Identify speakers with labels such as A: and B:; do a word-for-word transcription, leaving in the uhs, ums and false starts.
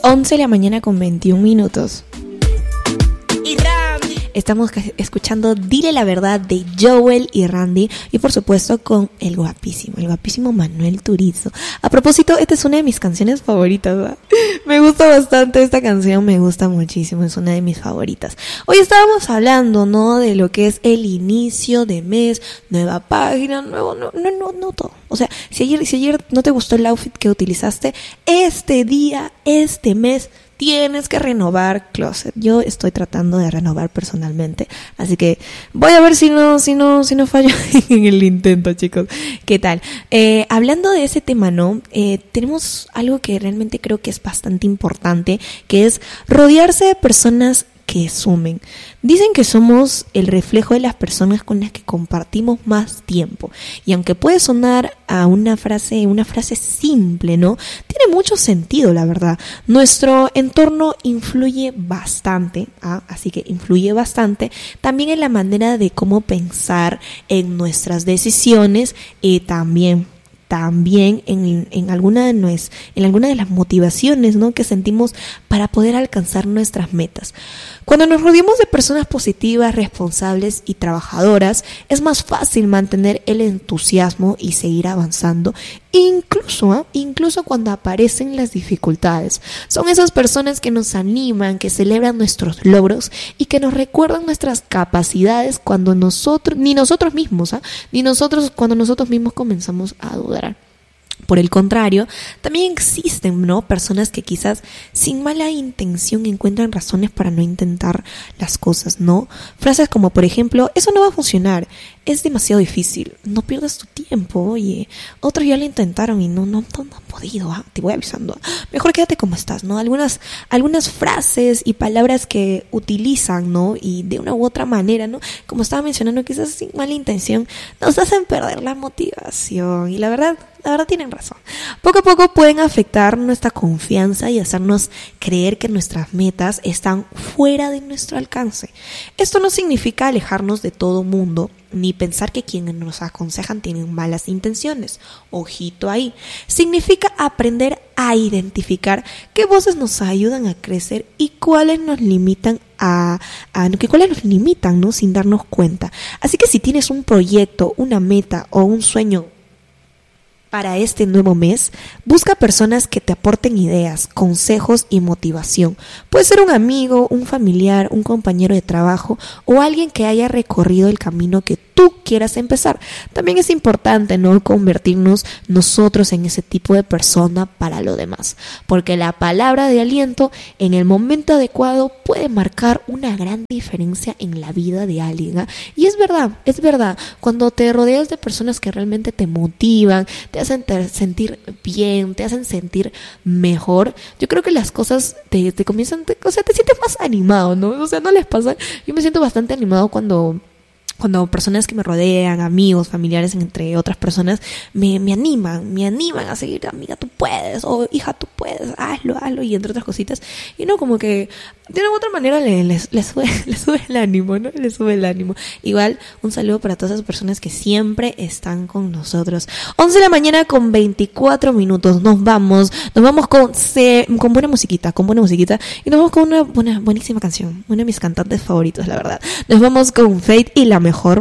A: once de la mañana con veintiún minutos. Estamos escuchando Dile la Verdad de Joel y Randy, y por supuesto con el guapísimo, el guapísimo Manuel Turizo. A propósito, esta es una de mis canciones favoritas, ¿verdad? Me gusta bastante esta canción, me gusta muchísimo, es una de mis favoritas. Hoy estábamos hablando, ¿no?, de lo que es el inicio de mes, nueva página, nuevo, no, no, no, no todo. O sea, si ayer, si ayer no te gustó el outfit que utilizaste, este día, este mes, tienes que renovar closet. Yo estoy tratando de renovar personalmente, así que voy a ver si no, si no, si no fallo en el intento, chicos. ¿Qué tal? Eh, hablando de ese tema, ¿no? Eh, tenemos algo que realmente creo que es bastante importante, que es rodearse de personas que sumen. Dicen que somos el reflejo de las personas con las que compartimos más tiempo. Y aunque puede sonar a una frase, una frase simple, ¿no?, tiene mucho sentido, la verdad. Nuestro entorno influye bastante, ¿ah? Así que influye bastante también en la manera de cómo pensar, en nuestras decisiones y también también en, en, alguna de nues, en alguna de las motivaciones, ¿no?, que sentimos para poder alcanzar nuestras metas. Cuando nos rodeamos de personas positivas, responsables y trabajadoras, es más fácil mantener el entusiasmo y seguir avanzando, incluso, ¿eh? incluso cuando aparecen las dificultades. Son esas personas que nos animan, que celebran nuestros logros y que nos recuerdan nuestras capacidades cuando nosotros, ni nosotros mismos, ¿eh? ni nosotros cuando nosotros mismos comenzamos a dudar. Por el contrario, también existen, ¿no?, personas que quizás sin mala intención encuentran razones para no intentar las cosas, ¿no? Frases como, por ejemplo, eso no va a funcionar, es demasiado difícil, no pierdas tu tiempo, oye, otros ya lo intentaron y no, no, no, no han podido, ¿ah? Te voy avisando, ¿ah? Mejor quédate como estás, ¿no? Algunas, algunas frases y palabras que utilizan, ¿no?, y de una u otra manera, ¿no?, como estaba mencionando, quizás sin mala intención, nos hacen perder la motivación, y la verdad, la verdad tienen razón. Poco a poco pueden afectar nuestra confianza y hacernos creer que nuestras metas están fuera de nuestro alcance. Esto no significa alejarnos de todo mundo, ni pensar que quienes nos aconsejan tienen malas intenciones. Ojito ahí. Significa aprender a identificar qué voces nos ayudan a crecer y cuáles nos limitan a, a que cuáles nos limitan, ¿no?, sin darnos cuenta. Así que si tienes un proyecto, una meta o un sueño para este nuevo mes, busca personas que te aporten ideas, consejos y motivación. Puede ser un amigo, un familiar, un compañero de trabajo o alguien que haya recorrido el camino que tú quieras empezar. También es importante, ¿no?, convertirnos nosotros en ese tipo de persona para lo demás, porque la palabra de aliento en el momento adecuado puede marcar una gran diferencia en la vida de alguien, ¿eh? Y es verdad, es verdad, cuando te rodeas de personas que realmente te motivan, te hacen te sentir bien, te hacen sentir mejor, yo creo que las cosas te, te comienzan, te, o sea, te sientes más animado, ¿no? O sea, ¿no les pasa? Yo me siento bastante animado cuando cuando personas que me rodean, amigos, familiares, entre otras personas, me, me animan, me animan a seguir, amiga, tú puedes, o hija, tú puedes, hazlo, hazlo, y entre otras cositas, y no, como que de una u otra manera les, les, les, sube, les sube el ánimo, ¿no? Les sube el ánimo. Igual, un saludo para todas esas personas que siempre están con nosotros. once de la mañana con veinticuatro minutos, nos vamos, nos vamos con, se, con buena musiquita, con buena musiquita, y nos vamos con una buena, buenísima canción, una de mis cantantes favoritos, la verdad. Nos vamos con Fate y la mejor.